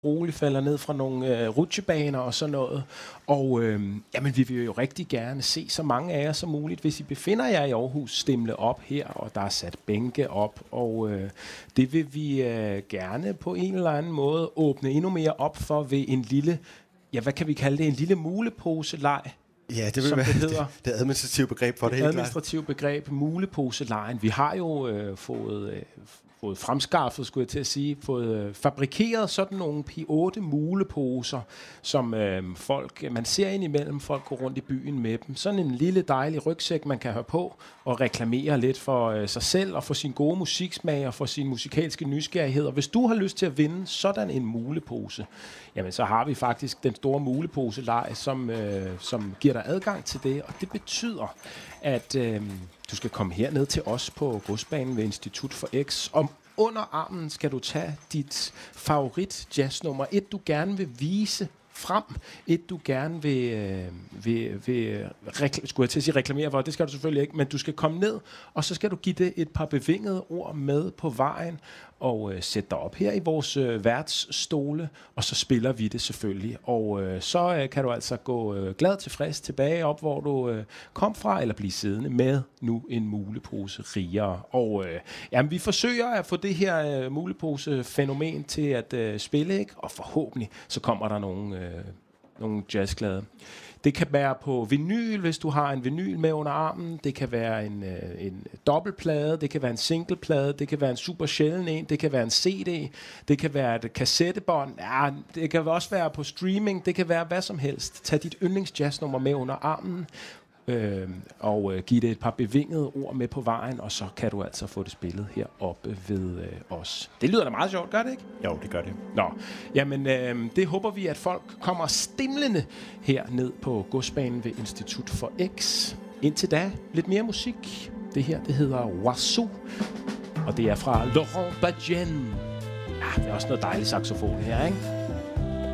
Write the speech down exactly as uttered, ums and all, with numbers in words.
roligt falder ned fra nogle øh, rutsjebaner og sådan noget. Og øh, jamen, vi vil jo rigtig gerne se så mange af jer som muligt. Hvis I befinder jer i Aarhus, stemle op her, og der er sat bænke op. Og øh, det vil vi øh, gerne på en eller anden måde åbne endnu mere op for ved en lille, ja, hvad kan vi kalde det, en lille mulepose-leg. Ja, det vil være det, det, det administrative begreb for det, det helt administrative begreb, mulepose-lejen. Vi har jo øh, fået... Øh, fået fremskaffet, skulle jeg til at sige, fået øh, fabrikeret sådan nogle P otte muleposer, som øh, folk, man ser indimellem, folk går rundt i byen med dem. Sådan en lille dejlig rygsæk, man kan have på og reklamere lidt for øh, sig selv og for sin gode musiksmag og for sin musikalske nysgerrighed. Og hvis du har lyst til at vinde sådan en mulepose, jamen så har vi faktisk den store mulepose-leg, som, øh, som giver dig adgang til det. Og det betyder, at øh, du skal komme herned til os på Godsbanen ved Institut for X. Om under armen skal du tage dit favorit jazznummer. Et, du gerne vil vise frem. Et, du gerne vil, øh, vil, vil rekl- skulle jeg til at sige reklamere for. Det skal du selvfølgelig ikke, men du skal komme ned, og så skal du give det et par bevingede ord med på vejen, og øh, sætte dig op her i vores øh, værtsstole, og så spiller vi det selvfølgelig. Og øh, så øh, kan du altså gå øh, glad tilfreds tilbage op, hvor du øh, kom fra, eller blive siddende med nu en mulepose rigere. Og øh, jamen, vi forsøger at få det her øh, mulepose-fænomen til at øh, spille, ikke? Og forhåbentlig så kommer der nogle, øh, nogle jazzglade. Det kan være på vinyl, hvis du har en vinyl med under armen. Det kan være en, øh, en dobbeltplade, det kan være en singleplade, det kan være en super sjælden en, det kan være en C D, det kan være et kassettebånd, ja, det kan også være på streaming, det kan være hvad som helst. Tag dit yndlingsjazznummer med under armen, øh, og øh, giv det et par bevingede ord med på vejen, og så kan du altså få det spillet heroppe ved øh, os. Det lyder da meget sjovt, gør det ikke? Jo, det gør det. Nå, jamen øh, det håber vi, at folk kommer stimlende her ned på Godsbanen ved Institut for X. Indtil da, lidt mere musik. Det her, det hedder Oiseau, og det er fra Laurent Badjen. Ja, det er også noget dejligt saxofon her, ikke?